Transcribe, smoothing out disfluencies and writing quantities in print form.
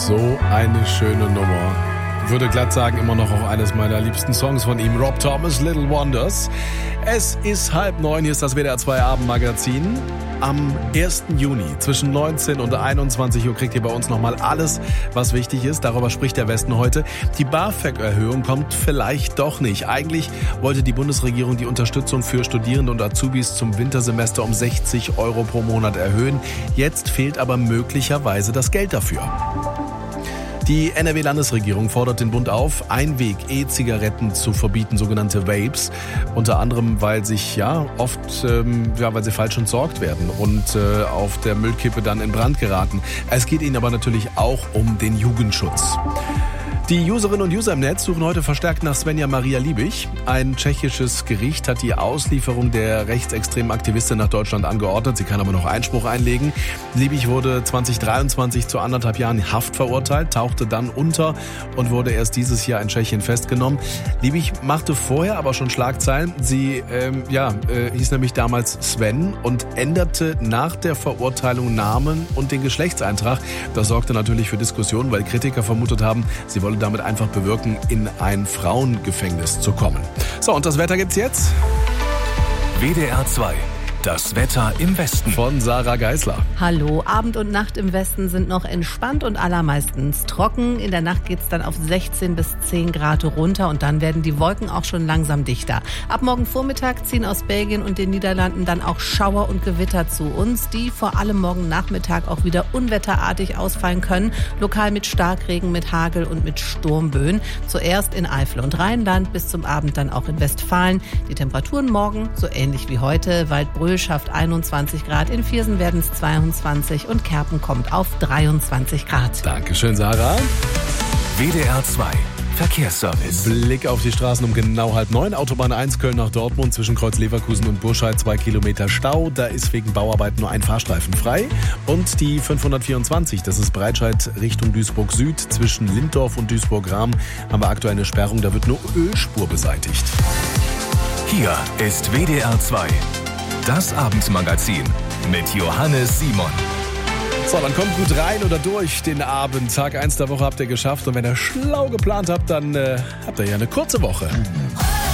So eine schöne Nummer. Würde glatt sagen, immer noch auch eines meiner liebsten Songs von ihm, Rob Thomas, Little Wonders. Es ist 8:30, hier ist das WDR 2 Abendmagazin. Am 1. Juni zwischen 19 und 21 Uhr kriegt ihr bei uns nochmal alles, was wichtig ist. Darüber spricht der Westen heute. Die BAföG-Erhöhung kommt vielleicht doch nicht. Eigentlich wollte die Bundesregierung die Unterstützung für Studierende und Azubis zum Wintersemester um 60 € pro Monat erhöhen. Jetzt fehlt aber möglicherweise das Geld dafür. Die NRW-Landesregierung fordert den Bund auf, Einweg-E-Zigaretten zu verbieten, sogenannte Vapes. Unter anderem, weil sich weil sie falsch entsorgt werden und auf der Müllkippe dann in Brand geraten. Es geht ihnen aber natürlich auch um den Jugendschutz. Die Userinnen und User im Netz suchen heute verstärkt nach Svenja Maria Liebig. Ein tschechisches Gericht hat die Auslieferung der rechtsextremen Aktivistin nach Deutschland angeordnet. Sie kann aber noch Einspruch einlegen. Liebig wurde 2023 zu 1,5 Jahren Haft verurteilt, tauchte dann unter und wurde erst dieses Jahr in Tschechien festgenommen. Liebig machte vorher aber schon Schlagzeilen. Sie hieß nämlich damals Sven und änderte nach der Verurteilung Namen und den Geschlechtseintrag. Das sorgte natürlich für Diskussionen, weil Kritiker vermutet haben, sie wolle damit einfach bewirken, in ein Frauengefängnis zu kommen. So, und das Wetter gibt's jetzt. WDR 2. Das Wetter im Westen. Von Sarah Geisler. Hallo, Abend und Nacht im Westen sind noch entspannt und allermeistens trocken. In der Nacht geht's dann auf 16 bis 10 Grad runter und dann werden die Wolken auch schon langsam dichter. Ab morgen Vormittag ziehen aus Belgien und den Niederlanden dann auch Schauer und Gewitter zu uns, die vor allem morgen Nachmittag auch wieder unwetterartig ausfallen können. Lokal mit Starkregen, mit Hagel und mit Sturmböen. Zuerst in Eifel und Rheinland, bis zum Abend dann auch in Westfalen. Die Temperaturen morgen so ähnlich wie heute. Waldbröl schafft 21 Grad, in Viersen werden es 22 und Kerpen kommt auf 23 Grad. Dankeschön, Sarah. WDR 2. Verkehrsservice. Blick auf die Straßen um genau 8:30. Autobahn 1 Köln nach Dortmund zwischen Kreuz Leverkusen und Burscheid 2 Kilometer Stau. Da ist wegen Bauarbeiten nur ein Fahrstreifen frei. Und die 524, das ist Breitscheid Richtung Duisburg Süd. Zwischen Linddorf und Duisburg-Rahm haben wir aktuell eine Sperrung. Da wird nur Ölspur beseitigt. Hier ist WDR 2. Das Abendmagazin mit Johannes Simon. So, dann kommt gut rein oder durch den Abend. Tag 1 der Woche habt ihr geschafft. Und wenn ihr schlau geplant habt, dann habt ihr ja eine kurze Woche.